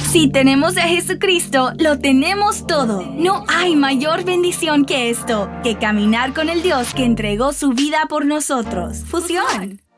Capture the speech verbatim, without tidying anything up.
Si tenemos a Jesucristo, lo tenemos todo. No hay mayor bendición que esto, que caminar con el Dios que entregó su vida por nosotros. Fusión.